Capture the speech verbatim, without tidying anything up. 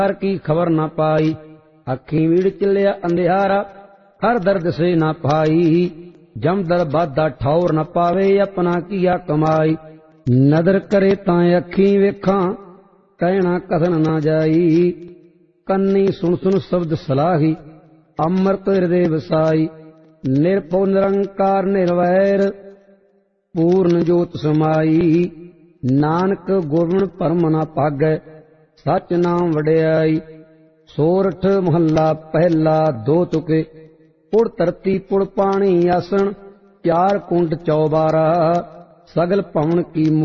हर की खबर न पाई, अखी वीड़ चिलिया अंधियारा, हर दर्द से न पाई। जमदर बाधा ठौर न पावे, अपना किया कमाई। नदर करे तां अखी वेखा, कहना कथन न जाई। कन्नी सुन सुन शब्द सलाही, अमृत हृदय वसाई। निर्भो निरंकार निर्वैर, पूर्ण जोत समाई। नानक गोविंद परम न पागै, सच नाम वड्याई। सोरठ महला पहला दो तुके, पुड़ धरती पुड़ पानी आसन, चार कुंड चौबारा। सगल भवन की